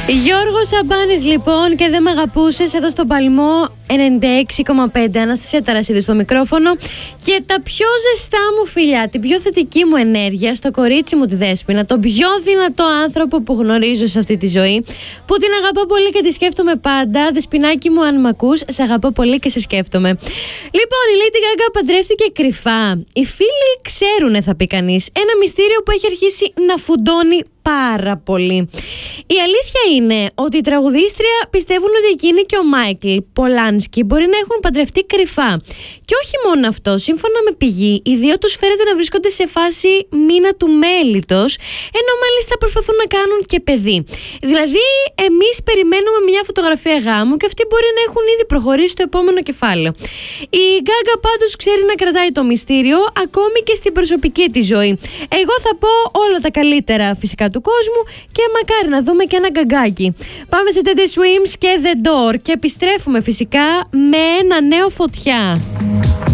Γιώργος Σαμπάνης λοιπόν, και δεν με αγαπούσες, εδώ στον Παλμό 96,5. Αναστασία Ταρασίδη στο μικρόφωνο. Και τα πιο ζεστά μου φιλιά, την πιο θετική μου ενέργεια στο κορίτσι μου τη Δέσποινα, τον πιο δυνατό άνθρωπο που γνωρίζω σε αυτή τη ζωή, που την αγαπώ πολύ και τη σκέφτομαι πάντα. Δεσποινάκι μου, αν μ' ακούς, σε αγαπώ πολύ και σε σκέφτομαι. Λοιπόν, η Lady Gaga παντρεύτηκε κρυφά. Οι φίλοι ξέρουνε, θα πει κανείς. Ένα μυστήριο που έχει αρχίσει να φουντώνει πάρα πολύ. Η αλήθεια είναι ότι οι τραγουδίστρια πιστεύουν ότι εκείνη και ο Μάικλ Πολάνσκι μπορεί να έχουν παντρευτεί κρυφά. Και όχι μόνο αυτό, σύμφωνα με πηγή, οι δύο τους φέρεται να βρίσκονται σε φάση μήνα του μέλιτος, ενώ μάλιστα προσπαθούν να κάνουν και παιδί. Δηλαδή, εμείς περιμένουμε μια φωτογραφία γάμου και αυτοί μπορεί να έχουν ήδη προχωρήσει στο επόμενο κεφάλαιο. Η Γκάγκα πάντως ξέρει να κρατάει το μυστήριο, ακόμη και στην προσωπική της ζωή. Εγώ θα πω όλα τα καλύτερα φυσικά του κόσμου και μακάρι να δούμε και ένα γκαγκάκι. Πάμε σε Teddy Swims και The Door και επιστρέφουμε φυσικά με ένα νέο Φωτιά.